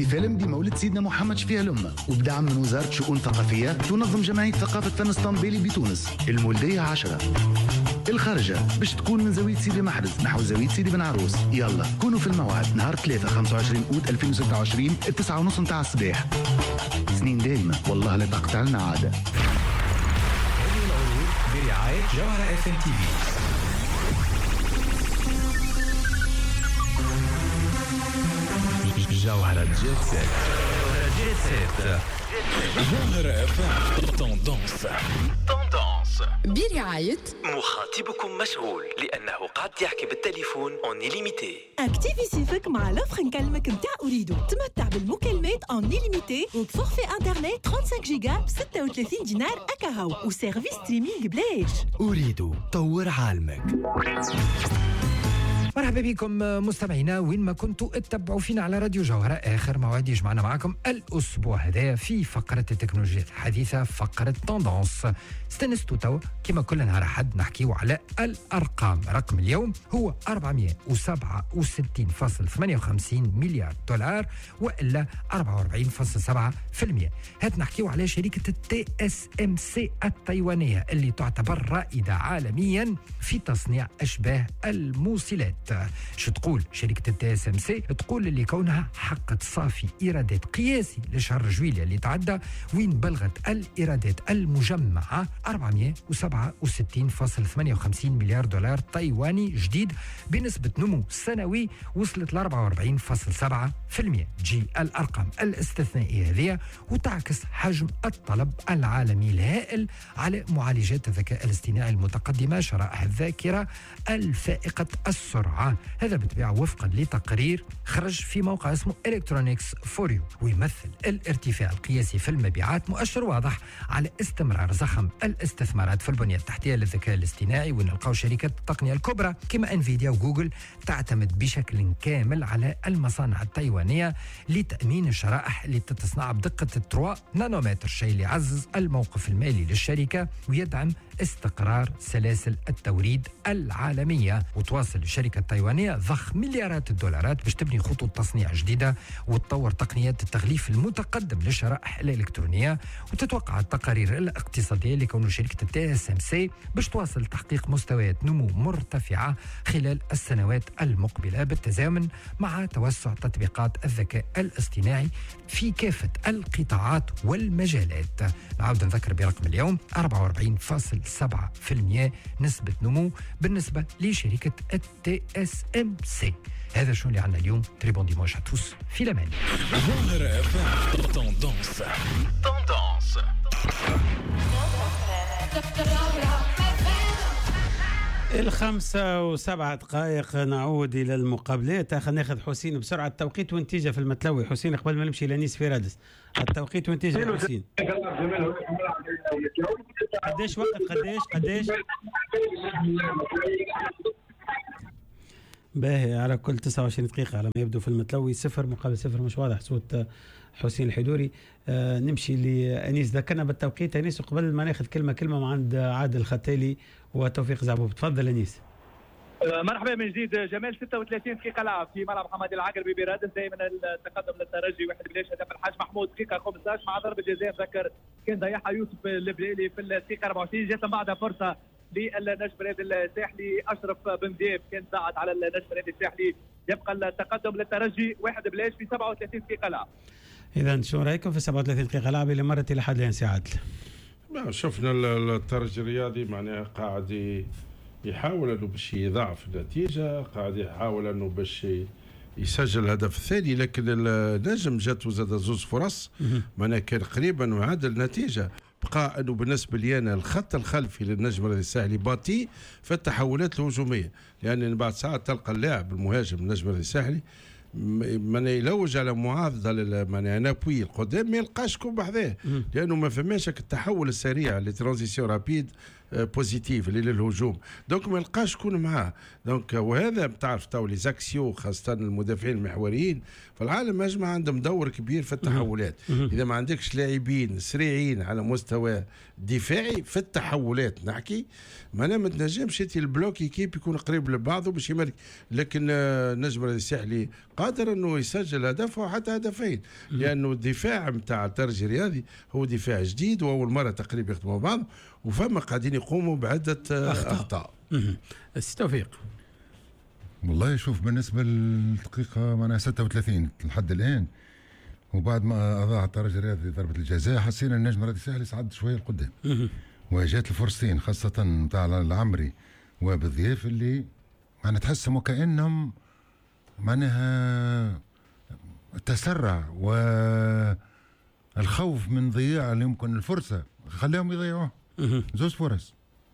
الفيلم بمولد سيدنا محمد شفيع الأمة وبدعم من وزارة شؤون ثقافية تنظم جمعية ثقافة فن اسطنبولي بتونس. المولدية 10. الخرجة باش تكون من زاوية سيدي محرز نحو زاوية سيدي بن عروس. يلا كونوا في الموعد نهار 3 25 أوت 2026 9:30 متاع الصباح. سنين دايمة والله لا تقطع لنا عادة. هذه العروض برعاية جوهرة FM TV. جوهرة جيت سيت. جوهرة FM توندونس. برعاية مخاطبكم مشغول لأنه قد يحكي بالتليفون اون إليميتي. اكتيفي سيفك مع لوفر نكلمك متاع أريدو. تمتع بالمكالمات اون إليميتي وبفورفي انترنت 35 جيجا ب 36 دينار أكاهو وسيرفيس ستريمينغ بلاش. أريدو طور عالمك. مرحبا بكم مستمعينا وين ما كنتوا اتبعوا فينا على راديو جوهرة. آخر موعد يجمعنا معكم الأسبوع هذا في فقرة التكنولوجيا الحديثة، فقرة توندونس. استنستوا توا كما كل نهار أحد نحكيو على الأرقام. رقم اليوم هو 467.58 مليار دولار وإلا 44.7%. هات نحكيو على شركة TSMC التايوانية اللي تعتبر رائدة عالميا في تصنيع أشباه الموصلات. شو تقول شركة TSMC؟ تقول اللي كونها حققت صافي إيرادات قياسي لشهر جويلية اللي تعدى وين بلغت الإيرادات المجمعة 467.58 مليار دولار تايواني جديد بنسبة نمو سنوي وصلت ل 44.7%. تجي الأرقام الاستثنائية هذه وتعكس حجم الطلب العالمي الهائل على معالجات الذكاء الاصطناعي المتقدمة، شرائح الذاكرة الفائقة السرعة. هذا بالطبيعة وفقا لتقرير خرج في موقع اسمه Electronics for You ويمثل الارتفاع القياسي في المبيعات مؤشر واضح على استمرار زخم الاستثمارات في البنية التحتية للذكاء الاصطناعي. ونلقاو شركات التقنية الكبرى كما انفيديا وجوجل تعتمد بشكل كامل على المصانع التايوانية لتأمين الشرائح اللي تتصنع بدقة 3 نانومتر، شيء اللي يعزز الموقف المالي للشركة ويدعم استقرار سلاسل التوريد العالمية. وتواصل الشركة التايوانية ضخ مليارات الدولارات باش تبني خطوط تصنيع جديدة وتطور تقنيات التغليف المتقدم للشرائح الإلكترونية. وتتوقع التقارير الاقتصادية لكون شركة TSMC باش تواصل تحقيق مستويات نمو مرتفعة خلال السنوات المقبلة بالتزامن مع توسع تطبيقات الذكاء الاصطناعي في كافة القطاعات والمجالات. نعود نذكر برقم اليوم 44.7% نسبة نمو بالنسبة لشركة TSMC. هذا شو اللي عندنا اليوم. تري بون ديماش ا توس في الامان. جوهرة FM توندونس. 5:07 نعود إلى المقابلات. خلينا ناخذ حسين بسرعة. التوقيت والنتيجة في المتلوي. حسين قبل ما نمشي لنيس في رادس. التوقيت والنتيجة حسين. قديش وقت قديش باهي على كل 29 دقيقة على ما يبدو في المتلوي 0-0 مش واضح صوت حسين الحدوري. نمشي لأنيس. ذكرنا بالتوقيت أنيس وقبل ما ناخذ كلمة مع عند عادل ختالي وتوفيق زعبوب. تفضل أنيس. مرحبا من جديد جمال. 36 دقيقة لعب في ملعب محمد العقربي برادس. دائما التقدم للترجي 1 بلاش. هدف الحاج محمود دقيقة 15 مع ضربة جزاء ذكر كان ضيعها يوسف البليلي في الدقيقة 24. جات من بعدها فرصة للنجم الساحلي أشرف بن ديب كان ساعد على النجم الساحلي. يبقى التقدم للترجي 1 بلاش في 37 دقيقة لعب. إذا شو رأيكم في 37 دقيقة لعب اللي مرت إلى حد الآن سي عادل؟ شفنا الترجي الرياضي معناها قاعد يحاول انه باش يضاعف النتيجه، قاعد يحاول انه باش يسجل الهدف الثاني، لكن النجم جات زاد زوز فرص معناها كان قريبا وعادل النتيجه. بقى انه بالنسبه لي انا الخط الخلفي للنجم الساحلي باطي في التحولات الهجوميه، لان بعد ساعات تلقى اللاعب المهاجم النجم الساحلي من يلوج على معارضه معناها نابوي القدام ما يلقاش كوب بحذاه، لانه ما فماش التحول السريع لترانزيسيون رابيد بوزيتيف اللي للهجوم، دونك ما يلقاش شكون معاه. دونك وهذا تعرف تو لي زاكسيو خاصه المدافعين المحوريين في العالم اجمع عندهم دور كبير في التحولات. اذا ما عندكش لاعبين سريعين على مستوى دفاعي في التحولات نحكي معناها ما تنجمش انت البلوك كيب يكون قريب لبعضه باش يملك. لكن نجم الساحلي قادر انه يسجل هدف او حتى هدفين، لانه الدفاع نتاع الترجي الرياضي هو دفاع جديد واول مره تقريبا يخدموا بعض، وفما قاعدين يقوموا بعده اخطاء. السي توفيق. والله شوف بالنسبه للدقيقه معناها 36 لحد الان، وبعد ما اضاع الترجي الرياضي ضربه الجزاء حسينا النجم الرياضي الساحلي صعد شويه لقدام، وجات الفرصتين خاصه نتاع العمري وبالضياف اللي معناها تحسهم وكانهم معناها تسرع والخوف من ضياع اللي يمكن الفرصه خلاهم يضيعوه. زوج فرص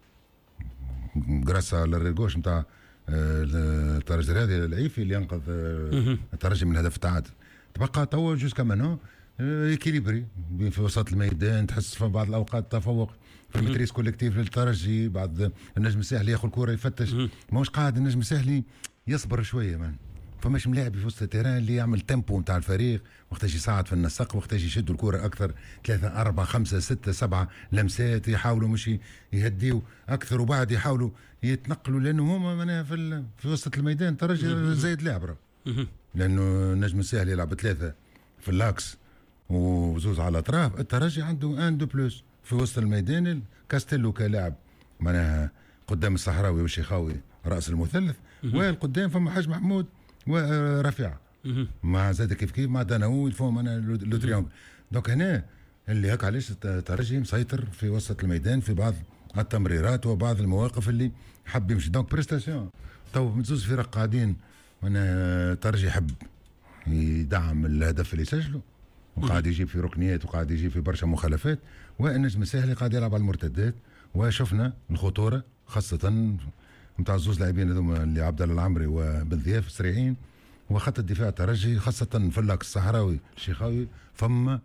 جراسا للريغوش نتاع الترجي الرياضي العيفي اللي ينقذ الترجي من هدف التعادل. تبقى توا جوز كمان اكيليبري في وسط الميدان، تحس في بعض الاوقات تفوق في المتريس كوليكتيف للترجي. بعد النجم الساحلي ياخذ الكره يفتش، ماهوش قاعد النجم الساحلي يصبر شويه من فماش ملاعب في وسط التيران اللي يعمل تيمبو نتاع الفريق، وقتاش يساعد في النسق، وقتاش يشدوا الكره اكثر 3 4 5 6 7 لمسات، يحاولوا مش يهديوا اكثر وبعد يحاولوا يتنقلوا، لانه هما معناها في وسط الميدان الترجي زايد لاعب، لانه النجم الساحلي يلعب 3 في اللاكس وزوز على الاطراف. الترجي عنده 1 2 بلس في وسط الميدان، كاستيلو كلاعب معناها قدام الصحراوي والشيخاوي راس المثلث، والقدام فما حاج محمود ورفيعه مع زاد كيف مع داناوي فهم انا لو تريونغل. دونك هنا اللي هك علاش الترجي مسيطر في وسط الميدان في بعض التمريرات وبعض المواقف اللي حب يمشي. دونك بريستاسيون تو مزوز فرق قاعدين، وانا الترجي يحب يدعم الهدف اللي سجله، وقاعد يجيب في ركنيات وقاعد يجيب في برشا مخالفات، والنجم الساحلي قاعد يلعب على المرتدات، وشفنا الخطوره خاصه نتاع زوز لاعبين هذوما اللي عبد الله العمري وبن ضياف سريعين، وخط الدفاع الترجي خاصه في اللاكس الصحراوي الشيخاوي فما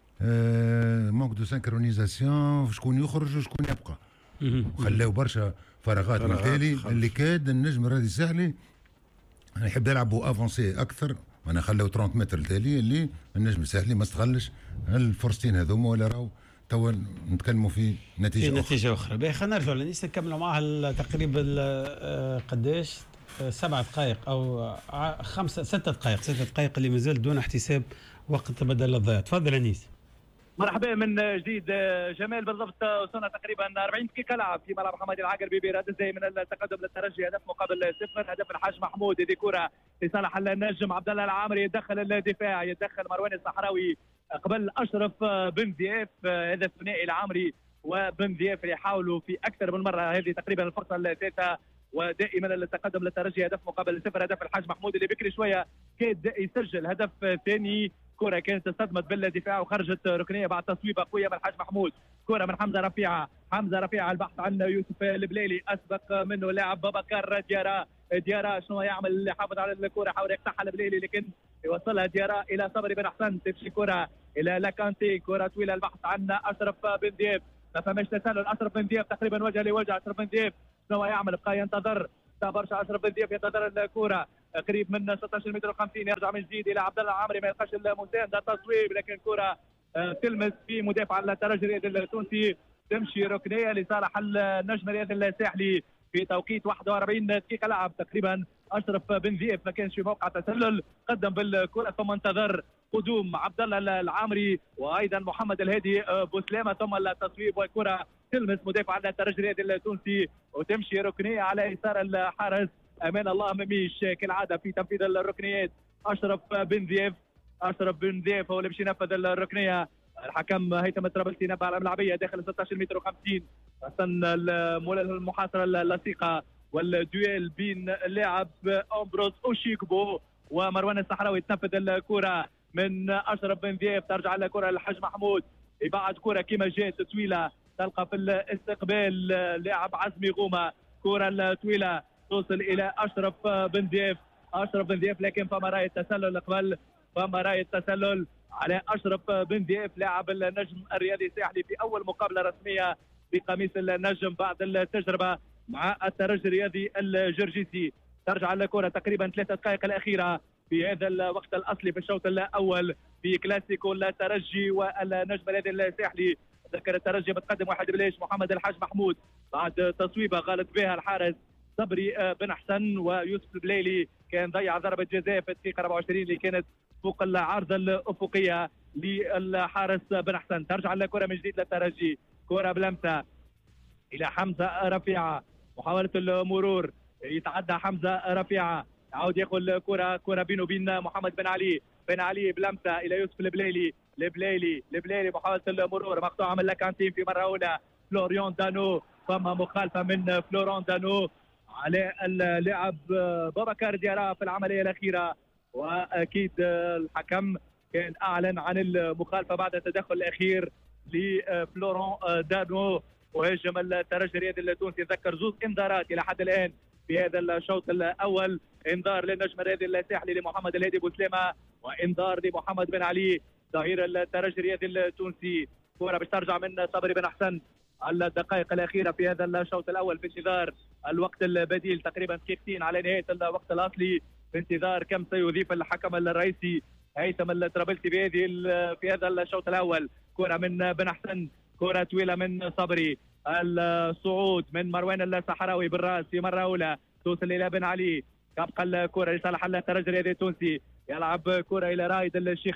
مونك دو سانكرونيزاسيون، شكون يخرج وشكون يبقى، وخلاو برشا فراغات بالتالي اللي كاد النجم الرياضي الساحلي يحب يلعبوا افونسي اكثر. انا خلاو 30 متر التالي اللي النجم الساحلي ما استغلش الفرصتين هذوما، ولا راهو توا نتكلموا في نتيجه اخرى. باهي خلينا نرجعوا لنيس نكملوا معها تقريبا قداش 7 دقائق او 6 دقائق اللي مازال دون احتساب وقت بدل الضياع. تفضل انيس. مرحبا من جديد جمال. بالضبط وصلنا تقريبا 40 دقيقة لعب في ملعب حمادي العقربي برادس من التقدم للترجي هدف مقابل 0. هدف الحاج محمود، هذه كرة لصالح النجم عبد الله العامري، يدخل الدفاع، يدخل مروان الصحراوي قبل اشرف بن ضياف. هذا الثنائي العامري وبن ضياف يحاولوا في اكثر من مرة، هذه تقريبا الفرصة الثالثة، ودائما التقدم للترجي هدف مقابل 0. هدف الحاج محمود اللي بكري شوية كاد يسجل هدف ثاني، كرة كانت اصطدمت بالدفاع وخرجت ركنيه بعد تصويبه قويه من الحاج محمود. كرة من حمزه رفيعه، البحث عن يوسف البليلي، اسبق منه لاعب بابكر ديارا شنو يعمل؟ يحافظ على الكرة، حاول يقطعها البليلي لكن يوصلها ديارا الى صبري بن حسن، تمشي كرة الى لاكانتي، كرة طويله، البحث عن اشرف بن ضياف، ما فماش تسلل. اشرف بن ضياف تقريبا وجه لوجه، اشرف بن ضياف شنو يعمل؟ بقى ينتظر برشا اشرف بن ضياف، ينتظر الكرة قريب من 16 متر و50، يرجع من جديد الى عبد الله العامري، ما يلقاش المسانده، تصويب لكن كره تلمس في مدافع الترجي الرياضي التونسي، تمشي ركنيه لصالح النجم الرياضي الساحلي في توقيت 41 دقيقه لعب تقريبا. اشرف بن ضياف ما كانش في موقع تسلل، قدم بالكره ثم انتظر قدوم عبد الله العامري وايضا محمد الهادي بوسلامه، ثم التصويب والكره تلمس مدافع الترجي الرياضي التونسي وتمشي ركنيه على يسار الحارس. امان الله مميش كالعاده في تنفيذ الركنيات. اشرف بن ضياف هو اللي باش ينفذ الركنيه. الحكم هيثم الطرابلسي نبه على الملعبيه داخل 16 متر و50، اصلا المحاصره اللصيقه والدويل بين اللاعب امبروز اوشيكبو ومروان الصحراوي. تنفذ الكره من اشرف بن ضياف، ترجع الكره للحاج محمود، يبعد كره كما جات طويله، تلقى في الاستقبال لاعب عزمي غومه، كره الطويله توصل الى اشرف بن ضياف لكن فما رايه تسلل قبل، فما رايه تسلل على اشرف بن ضياف لاعب النجم الرياضي الساحلي في اول مقابله رسميه بقميص النجم بعد التجربه مع الترجي الرياضي الجرجيسي. ترجع الكره تقريبا 3 دقائق الاخيره في هذا الوقت الاصلي في الشوط الاول في كلاسيكو الترجي والنجم الرياضي الساحلي. ذكر الترجي متقدم 1-0. محمد الحاج محمود بعد تصويبه غلط بها الحارس صبري بن حسن، ويوسف البليلي كان ضيع ضربه جزاء في الدقيقه 24 اللي كانت فوق العارضه الافقيه للحارس بن حسن. ترجع الكره من جديد للترجي، كره بلمسه الى حمزه رفيعه، محاوله المرور، يتعدى حمزه رفيعه، يعود ياخذ كره بينه وبين محمد بن علي بلمسه الى يوسف البليلي محاوله المرور مقطوعه من لاكانتين في مره اولى. فلوريان دانو، فما مخالفه من فلوران دانو على اللاعب بابكر ديارا في العمليه الاخيره، واكيد الحكم كان اعلن عن المخالفه بعد التدخل الاخير لفلوران دانو. وهجم الترجي الرياضي التونسي، ذكر 2 انذارات الى حد الان في هذا الشوط الاول، انذار للنجم الرياضي الساحلي لمحمد الهادي بوسلامه، وانذار لمحمد بن علي ظهير الترجي الرياضي التونسي. كره باش ترجع من صبري بن حسن على الدقائق الاخيره في هذا الشوط الاول في انتظار الوقت البديل، تقريبا دقيقتين على نهايه الوقت الاصلي، في انتظار كم سيضيف الحكم الرئيسي هيثم الطرابلسي في هذا الشوط الاول. كره من بن حسن، كره طويله من صبري، الصعود من مروان الصحراوي بالراس في مره اولى توصل الى بن علي، تبقى الكره لصالح الترجي الرياضي التونسي، يلعب كره الى رائد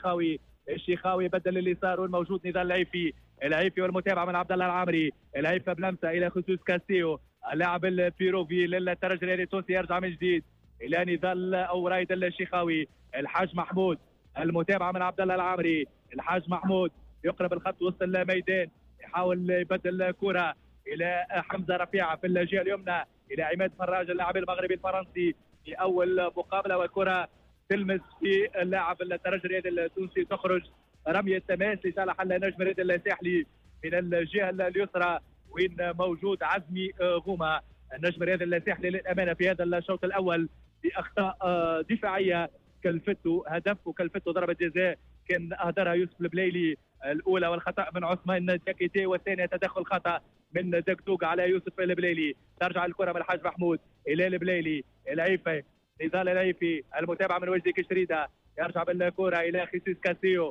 الشيخاوي بدل اليسار والموجود نضال العيفي والمتابعه من عبد الله العامري، العيفي بلمسه الى خصوص كاستيو، اللاعب البيروفي للترجي الرياضي التونسي يرجع من جديد الى نضال او رايد الشيخاوي. الحاج محمود، المتابعه من عبد الله العامري، الحاج محمود يقرب الخط وسط الميدان، يحاول يبدل كره الى حمزه رفيعه في الجهه اليمنى الى عماد فراج اللاعب المغربي الفرنسي في اول مقابله، والكره تلمس في اللاعب الترجي الرياضي التونسي، تخرج رميه تماس لصالح النجم الرياضي الساحلي من الجهه اليسرى وين موجود عزمي غوما. النجم الرياضي الساحلي للامانه في هذا الشوط الاول باخطاء دفاعيه كلفته هدف وكلفته ضربه جزاء كان اهدرها يوسف البليلي، الاولى والخطا من عثمان دياكيتي، والثانيه تدخل خطا من دكدوك على يوسف البليلي. ترجع الكره من الحاج محمود الى البليلي، العيفي، نضال العيفي، المتابعه من وجدي كشريده، يرجع بالكره الى خيسوس كاسيو،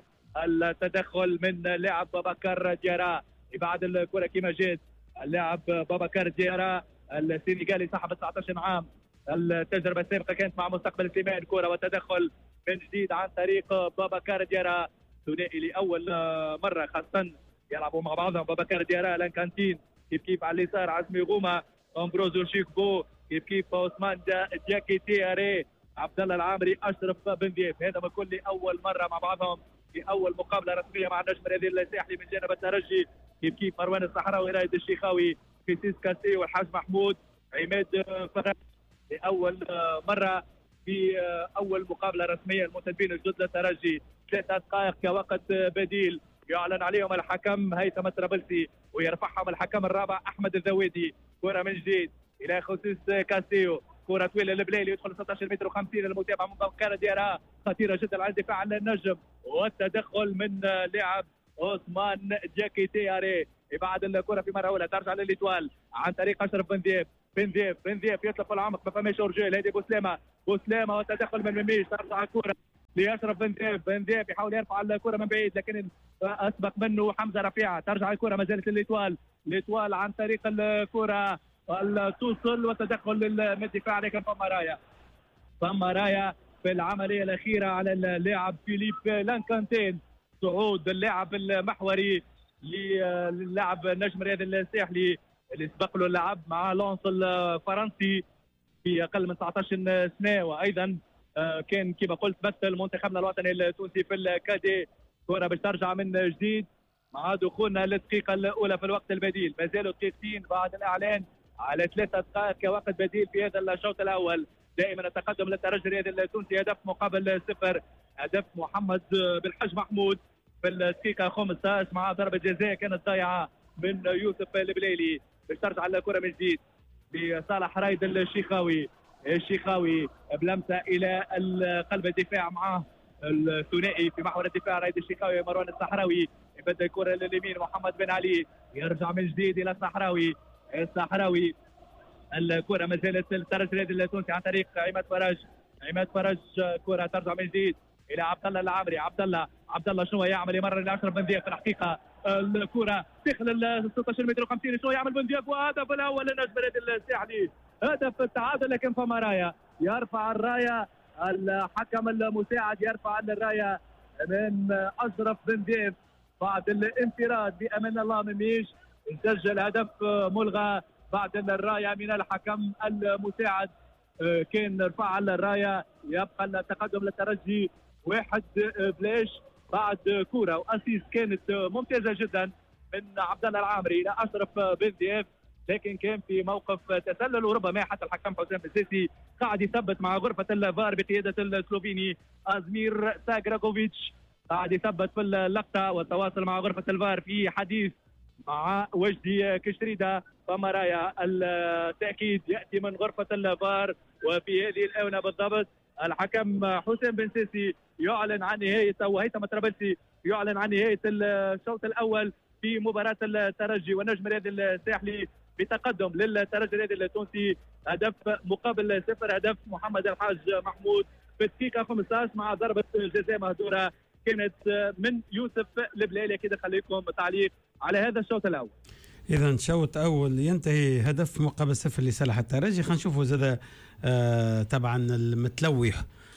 التدخل من لاعب بابكر ديارا، بعد الكره كما جات اللاعب بابكر ديارا السنغالي صاحب 19 عام، التجربه السابقه كانت مع مستقبل سليمان، كره والتدخل من جديد عن طريق بابكر ديارا، ثنائي لاول مره خاصه يلعبوا مع بعضهم بابكر ديارا لانكانتين، كيف على اليسار عزمي غوما، امبروزو شيكبو، كيف عثمان دياكيتي اري، عبد الله العامري، اشرف بن ذيب. هذا بكل اول مره مع بعضهم في اول مقابله رسميه مع النجم الرياضي الساحلي من جانب الترجي، كيف مروان الصحراوي، رايد الشيخاوي، خيسيس كاسي والحاج محمود، عماد فراج. لاول مره في اول مقابله رسميه المنتدبين الجدد للترجي، 3 دقائق كوقت بديل يعلن عليهم الحكم هيثم الطرابلسي، ويرفعهم الحكم الرابع احمد الذويدي. كره من جديد الى خصوص كاسيو، كره طويله للبليلي، يدخل 16 متر و50، المتابعه من بابكر ديارا خطيره جدا على الدفاع عن النجم، والتدخل من لاعب عثمان دياكيتي اري، بعد الكره في مره اولى ترجع للإتوال عن طريق اشرف بن ذيب يطلق العمق، ما فماش رجال، هذه بوسلامه والتدخل من ميش، ترجع الكره لاشرف بن ذيب يحاول يرفع الكره من بعيد لكن اسبق منه حمزه رفيعه. ترجع الكره ما زالت للإتوال عن طريق الكره توصل وتدخل من الدفاع، لكن فما رايه في العمليه الاخيره على اللاعب فيليب لانكانتين، صعود اللاعب المحوري للاعب النجم الرياضي الساحلي اللي سبق له اللعب مع لونس الفرنسي في اقل من 19 سنه، وايضا كان كما قلت مثل منتخبنا الوطني التونسي في الكادي. كره باش ترجع من جديد مع دخولنا للدقيقه الاولى في الوقت البديل، ما زالوا دقيقتين بعد الاعلان على 3 دقائق كوقت بديل في هذا الشوط الاول. دائما التقدم للترجي الرياضي التونسي، هدف مقابل 0، هدف محمد بالحاج محمود في الدقيقه 15 مع ضربه جزاء كانت ضايعه من يوسف البليلي. باش ترجع الكره من جديد لصالح رايد الشيخاوي بلمسه الى قلب الدفاع معه الثنائي في محور الدفاع رائد الشيخاوي مروان الصحراوي يبدا الكره لليمين محمد بن علي يرجع من جديد الى الصحراوي الكره ما زالت الترجي الرياضي التونسي عن طريق عماد فرج كره ترجع من جديد الى عبد الله العامري. عبد الله شنو يعمل؟ يمرر لاشرف بن ضياف. في الحقيقه الكره داخل ال 16 متر و50 شنو يعمل بن ضياف؟ وهدف الاول للنجم الرياضي الساحلي هدف التعادل. لكن فما رايه يرفع الرايه الحكم المساعد يرفع الرايه من اشرف بن ضياف بعد الانفراد بامان الله مميش سجل هدف ملغى بعد الرايه من الحكم المساعد. كان رفع الرايه يبقى التقدم للترجي 1-0 بعد كوره واسيس كانت ممتازه جدا من عبد الله العامري الى اشرف بن ضياف، لكن كان في موقف تسلل وربما حتى الحكم حسام السيسي قاعد يثبت مع غرفه الفار بقياده السلوفيني ازمير ساغراغوفيتش قاعد يثبت في اللقطه والتواصل مع غرفه الفار في حديث مع وجدي كشريده. فما رايه التاكيد ياتي من غرفه الفار وفي هذه الاونه بالضبط الحكم حسام بن سيسي يعلن عن نهايه او هيثم الطرابلسي يعلن عن نهايه الشوط الاول في مباراه الترجي والنجم الرياضي الساحلي بتقدم للترجي الرياضي التونسي هدف مقابل 0. هدف محمد الحاج محمود في الدقيقه 15 مع ضربه جزاء مهدوره كانت من يوسف البلالي. اكيد خليكم تعليق على هذا الشوط الاول. اذا شوط اول ينتهي هدف مقابل 0 لصالح الترجي. خلينا نشوفوا زاد طبعا المتلوي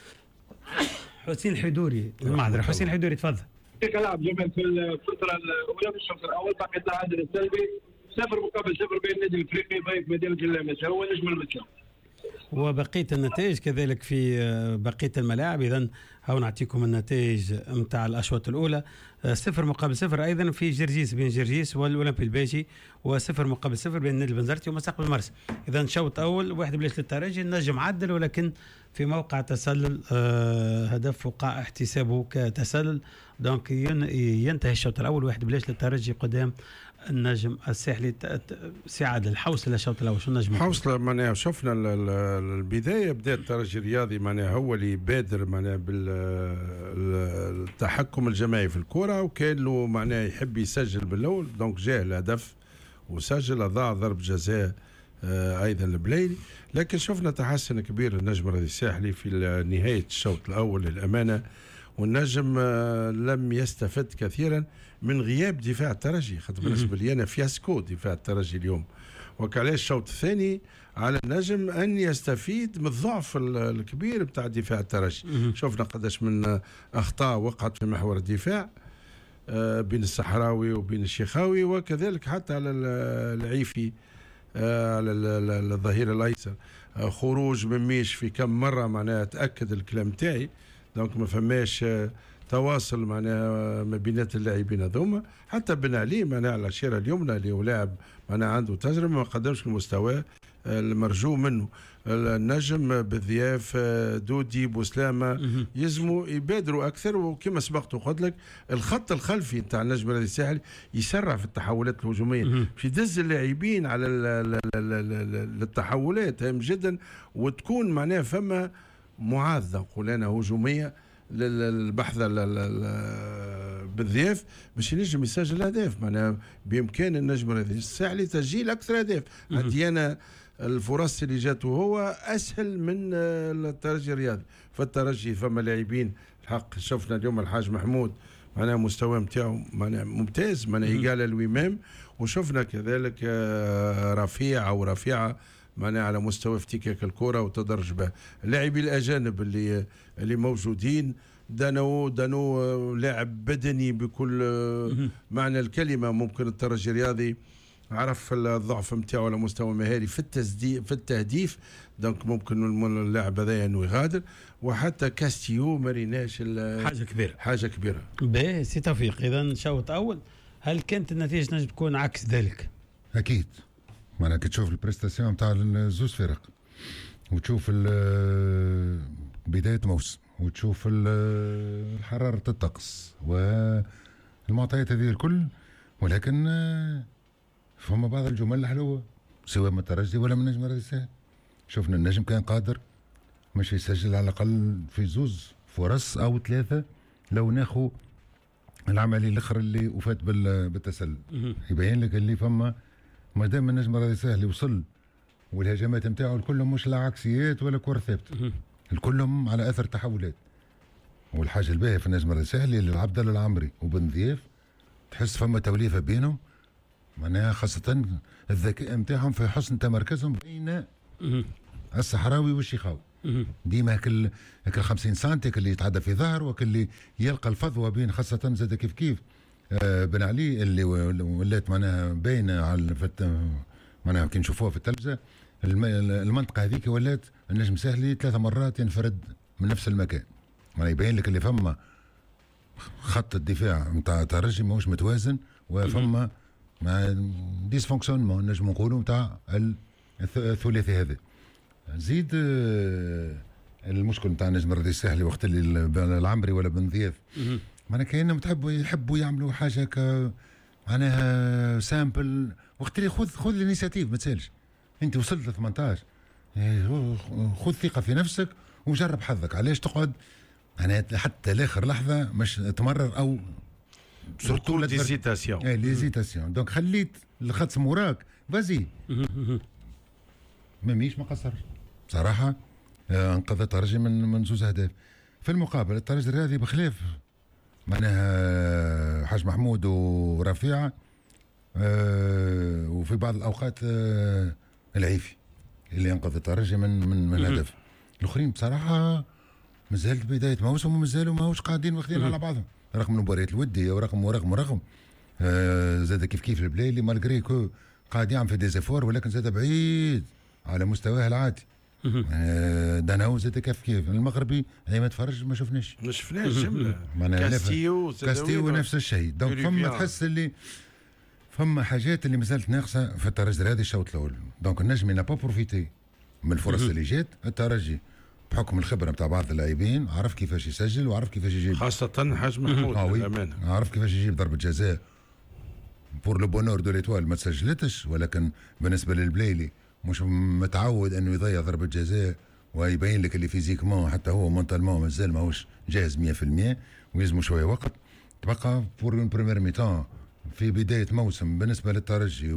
حسين الحدوري المعذره. حسين الحدوري تفضل. لعب جمال في الفتره الاولى في الشوط الاول بقي التعادل السلبي 0-0 بين النادي الافريقي ضيف مدينه اللامس هو نجم المسا وبقيه النتائج كذلك في بقيه الملاعب. اذا هاو نعطيكم النتائج نتاع الاشواط الاولى 0-0 ايضا في جرجيس بين جرجيس والاولمبي الباجي و0-0 بين النادي البنزرتي ومساق بالمرس. اذا شوط اول 1-0 للترجي. النجم عدل ولكن في موقع تسلل هدف وقع احتسابه كتسلل. دونك ينتهي الشوط الاول 1-0 للترجي قدام النجم الساحلي. سعاد الحوصله الشوط الاول شو النجم حوصله معناها شفنا البدايه بدا الترجي الرياضي معناها هو اللي بادر معناها بالتحكم الجماعي في الكره وكان له معناها يحب يسجل بالاول دونك جاء الهدف وسجل ضاع ضرب جزاء ايضا البليلي. لكن شفنا تحسن كبير النجم الرياضي الساحلي في نهايه الشوط الاول للامانه والنجم لم يستفد كثيرا من غياب دفاع الترجي. خاطر بالنسبه لي انا فياسكو دفاع الترجي اليوم وكعليه الشوط الثاني على النجم ان يستفيد من الضعف الكبير بتاع دفاع الترجي. شفنا قداش من اخطاء وقعت في محور الدفاع بين الصحراوي وبين الشيخاوي وكذلك حتى على العيفي على الظهير الايسر خروج مميش في كم مره معناها تاكد الكلام تاعي. دونك ما فماش تواصل معناها ما بينات اللاعبين هذوما. حتى بن علي معناها على الشيره اليمنى اللي هو لاعب معناها عنده تجربه ما قدمش المستوى المرجو منه. النجم بالضياف دودي بوسلامه يلزموا يبادروا اكثر. وكما سبقت وقلت لك الخط الخلفي نتاع النجم الرياضي الساحلي يسرع في التحولات الهجوميه باش يدز اللاعبين على التحولات هام جدا وتكون معناها فما معاذة نقول انا هجوميه للبحث بالضياف باش ينجم يسجل اهداف. معناها بامكان النجم الساحلي تسجيل اكثر اهداف. عندي انا الفرص اللي جاته هو اسهل من الترجي الرياضي. فالترجي فما لاعبين الحق شفنا اليوم الحاج محمود معناها مستوى نتاعو معناها ممتاز معناها يقال الومام. وشفنا كذلك رفيع او رفيعه معناها على مستوى افتكاك الكره وتدرج به. اللاعبين الاجانب اللي موجودين دانو لاعب بدني بكل معنى الكلمه. ممكن الترجي الرياضي عرف الضعف نتاعو على مستوى مهاري في التهديف دونك ممكن اللاعب هذا انه يغادر. وحتى كاستيو ما ريناش حاجه كبيره. باهي سي توفيق. اذا شوط اول هل كانت النتيجه نجم تكون عكس ذلك؟ اكيد معناها كي تشوف البريستاسيون نتاع الزوز فرق وتشوف بدايه موسم وتشوف حراره الطقس والمعطيات هذه الكل ولكن فما بعض الجمل الحلوه سواء من الترجي ولا من نجم الساحلي. شفنا النجم كان قادر مش يسجل على الاقل في زوز فرص او 3 لو ناخو العمليه الاخرى اللي وفات بالتسلل. يبين لك اللي فما ما دام النجم الرياضي الساحلي وصل والهجمات نتاعو الكلهم مش لا عكسيات ولا كره ثابته، الكلهم على اثر تحولات. والحاجه الباهيه في النجم الرياضي الساحلي اللي عبد الله العمري وبن ضياف تحس فما توليفه بينهم، معناها خاصه الذكاء نتاعهم في حسن تمركزهم بين الصحراوي والشيخاوي. ديما هاك 50 سنتيك اللي يتعدى في ظهر وكل اللي يلقى الفضوه بين، خاصه زاد كيف بن علي اللي ولات معناها باينه على معناها كي نشوفوها في التلفزه. المنطقه هذيك ولات النجم الساحلي 3 مرات ينفرد من نفس المكان، معناها يبين لك اللي فما خط الدفاع نتاع الترجي ماهوش متوازن، وفما ديسفونكسيونمون نجم نقولوا نتاع الثلاثي هذا. زيد المشكل نتاع النجم الرياضي الساحلي وقت اللي العمري ولا بن ضياف معناها كاينهم يحبوا يعملوا حاجه معناها سامبل، وقت اللي خذ الانيشيتيف ما تسالش. انت وصلت ل 18 خذ ثقه في نفسك وجرب حظك، علاش تقعد معناها حتى لاخر لحظه مش تمرر او سورتو ليزيتاسيون. ليزيتاسيون دونك خليت الخط موراك فازي ماميش ما قصر بصراحه. انقذ الترجي من 2 أهداف. في المقابل الترجي الرياضي بخلاف معناها حاج محمود ورفيعه وفي بعض الاوقات العيفي اللي انقذ الترجي من هدف. الاخرين بصراحه مازالت بدايه موسم ومازالوا ماهوش قاعدين واخدين على بعضهم، رغم المباريات الوديه ورغم زاد كيف البلايلي مالغري كو قاعد يعمل في ديزيفور، ولكن زاد بعيد على مستواه العادي. داناو زاد كيف المغربي ايما تفرج ما شفناش جمله. كاستيو نفس الشيء. دونك فما تحس اللي فما حاجات اللي مازالت ناقصه في الترجي هذا الشوط الاول. دونك النجم نا با بروفيتي من الفرص اللي جات. الترجي بحكم الخبره نتاع بعض اللاعبين عرف كيفاش يسجل وعرف كيفاش يجيب، خاصه حاج محمود للامانه عرف كيفاش يجيب ضربه جزاء بور لو بونور دو ليتوال ما تسجلتش، ولكن بالنسبه للبلايلي مش متعود انه يضيع ضربه جزاء، ويبين لك اللي فيزيكمون حتى هو مونتالمون مازال ماهوش جاهز 100% ويلزموا شويه وقت. تبقى بور اون بريمير ميتون في بدايه موسم بالنسبه للترجي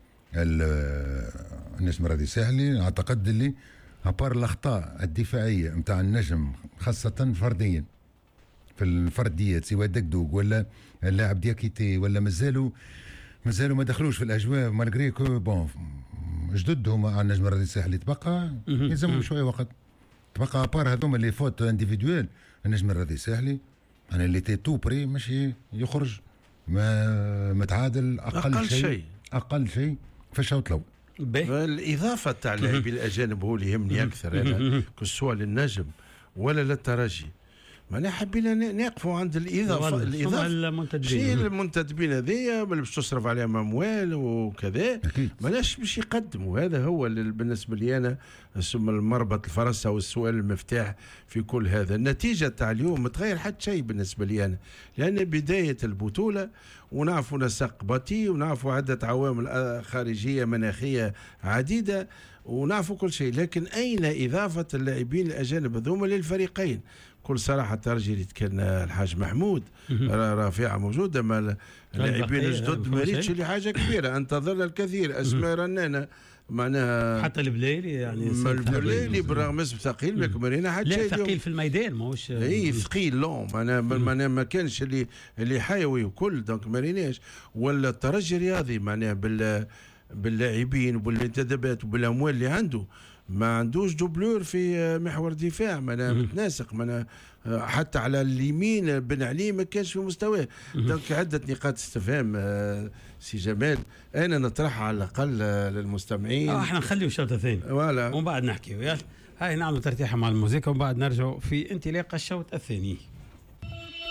والنجم الرياضي الساحلي. اعتقد اللي ابار الاخطاء الدفاعيه نتاع النجم خاصه فرديا في الفرديات سواء دكدوك ولا اللاعب دياكيتي ولا مازالوا ما دخلوش في الاجواء مالغري كو بون جددهم على النجم الرياضي الساحلي. تبقى يلزمهم شويه وقت. تبقى ابار هذوما اللي فوت انديفيدويل النجم الرياضي الساحلي انا اللي تي تو بري ماشي يخرج ما متعادل اقل شيء في الشوط الاول. الاضافه تاع اللاعبين الاجانب هو اللي يهمني اكثر انا كسوا للنجم ولا للترجي. معناها حبينا نقفوا عند الاضافه شيء المنتدبين هذيا باش تصرف عليهم اموال وكذا ماناش باش يقدموا. هذا هو بالنسبه لي انا المربط الفرس او السؤال المفتاح في كل هذا. النتيجه تاع اليوم ما تغير حتى شيء بالنسبه لي انا، لان بدايه البطوله ونعرفوا نسق باتي ونعرفوا عده عوامل خارجيه مناخيه عديده ونعرفوا كل شيء، لكن اين اضافه اللاعبين الاجانب هذوما للفريقين؟ كل صراحه الترجي اللي كان الحاج محمود رافعه موجوده، ما اللاعبين الجدد ما ريتش اللي حاجه كبيره. انتظرنا الكثير، اسماء رنانه معناها حتى البلايلي يعني البلايلي بالرغم اسم ثقيل لكن ما رينا حتى شيء ثقيل في الميدان ماهوش ثقيل لون معناها ما كانش اللي حيوي وكل دونك ما ريناش. ولا الترجي الرياضي معناها باللاعبين وبالانتدابات وبالاموال اللي عنده ما عندوش دوبلور في محور دفاع معناها متناسق معناها حتى على اليمين بن علي ما كانش في مستواه. دونك عده نقاط استفهام سي جمال انا نطرحها على الاقل للمستمعين. احنا نخليو الشوط الثاني ومن بعد نحكيو. هاي نعملوا ترتيحه مع الموسيقى ومن بعد نرجعوا في انطلاق الشوط الثاني.